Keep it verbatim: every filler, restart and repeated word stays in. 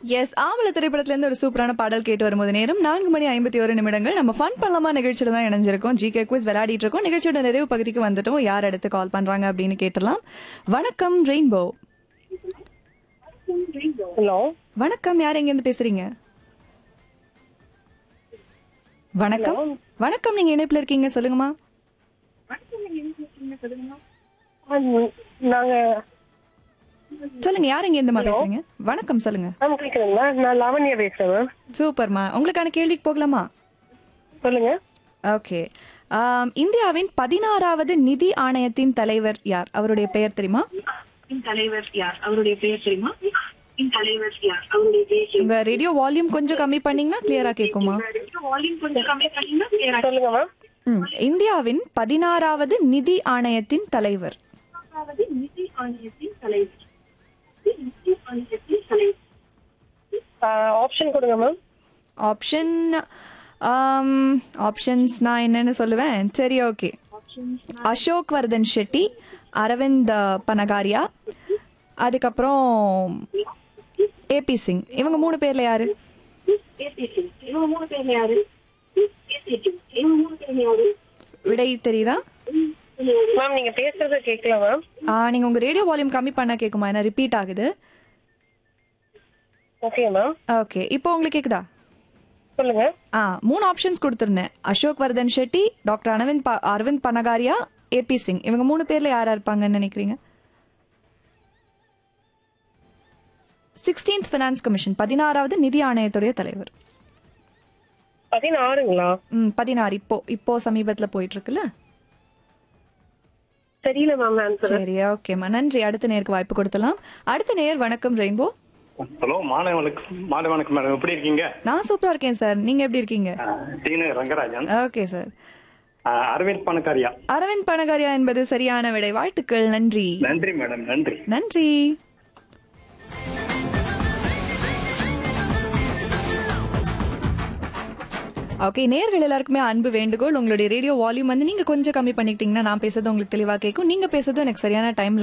S ஆவல திரைப்படத்துல இருந்து ஒரு சூப்பரான பாடல் கேட்டு வரும்போது நேரம் நான்கு மணி ஐம்பத்தி ஒரு நிமிடங்கள். நம்ம ஃபன் பண்ணலாமா நிகழ்ச்சியில தான் இணைஞ்சிருக்கோம். ஜிகே குவிஸ் விளையாடிட்டு இருக்கோம். நிகழ்ச்சியோட நிறைவு பகுதிக்கு வந்துட்டோம். யார் அடுத்து கால் பண்றாங்க அப்படின்னு கேட்டலாம். வணக்கம் ரெயின்போ. ஹலோ வணக்கம், யார் எங்க இருந்து பேசுறீங்க? வணக்கம் வணக்கம், நீங்க இணைப்புல இருக்கீங்க, சொல்லுங்கம்மா. நாங்க சொல்லுங்க, யார் எங்க இருந்துமா பேசுறீங்க? வணக்கம், சொல்லுங்க. மேம் கேக்குதுங்களா? நான் லாவண்யா பேசுறேன் மேம். சூப்பர்மா, உங்களுக்கான கேள்விக்கு போகலாமா? சொல்லுங்க. ஓகே. ஆம், இந்தியாவின் பதினாறாவது நிதி ஆணையத்தின் தலைவர் யார்? அவருடைய பெயர் தெரியுமா? தலைவர் யார்? அவருடைய பெயர் தெரியுமா? தலைவர் யார்? அவருடைய பெயர் தெரியுமா? உங்க ரேடியோ வால்யூம் கொஞ்சம் கம்மி பண்ணீங்கன்னா கிளியரா கேக்குமா? வால்யூம் கொஞ்சம் கம்மி பண்ணீங்கன்னா clear ஆ சொல்லுங்க மேம். ம், இந்தியாவின் பதினாறாவது நிதி ஆணையத்தின் தலைவர். அதாவது நிதி ஆணையத்தின் தலைவர். நிதி ஆணையத்தின் தலைவர். ஆப்ஷன் கொடுங்க மேம். ஆப்ஷன் ஆப்ஷன்ஸ் நான் என்னன்னு சொல்லுவேன். சரி, ஓகே. அசோக் வர்தன் ஷெட்டி, அரவிந்த் பனகாரியா, அதுக்கப்புறம் ஏபி சிங். இவங்க மூணு பேர்ல யாரு? ஏபிசி. இவங்க மூணு பேர்ல யாரு? ஏபிசி. இவங்க மூணு பேர்ல யாரு? விடை தெரியுதா? மேம் நீங்க பேசுறது கேட்கல மேம். ஆ, நீங்க உங்க ரேடியோ வால்யூம் கம்மி பண்ணா கேக்குமா? என்ன ரிப்பீட் ஆகுது. Okay ma'am. ஓகே, இப்போ உங்களுக்கு கேக்குதா? சொல்லுங்க. ஆ, மூணு ஆப்ஷன்ஸ் கொடுத்திருந்தேன். அசோக் வர்தன் ஷெட்டி, டாக்டர் அரவிந்த் ப- அரவிந்த் பனகாரியா, ஏபி சிங். இவங்க மூணு பேர்ல யாரா இருப்பாங்கன்னு நினைக்கிறீங்க? சிக்ஸ்டீன்த் ஃபினான்ஸ் கமிஷன், பதினாறாவது நிதி ஆணையத்துடைய தலைவர். பதினாறுங்களா? ம், பதினாறு. இப்போ இப்போ சமீபத்துல போயிட்டு இருக்குல்ல. தெரியல மேம் ஆன்சர். சரி, ஓகேம்மா, நன்றி. அடுத்த நேருக்கு வாய்ப்பு கொடுத்தலாம். அடுத்த நேர். வணக்கம் ரெயின்போ. ஹலோ, மாலை வணக்கம். மாலை வணக்கம் மேடம், எப்படி இருக்கீங்க? நான் சூப்பரா இருக்கேன் சார், நீங்க எப்படி இருக்கீங்க? டீனு ரங்கராஜன். Okay sir. ஆஹ், அரவிந்த் பணக்காரியா. அரவிந்த் பனகாரியா என்பது சரியான விடை. வாழ்த்துக்கள், நன்றி. நன்றி மேடம், நன்றி. நன்றி. ஓகே, நேயர்கள் எல்லாருக்குமே அன்பு வேண்டுகோள். உங்களுடைய ரேடியோ வால்யூம் வந்து நீங்க கொஞ்சம் கம்மி பண்ணிக்கிட்டீங்கன்னா நான் பேசுறது உங்களுக்கு தெளிவா கேட்கும். நீங்க பேசுறதும் எனக்கு சரியான டைம்ல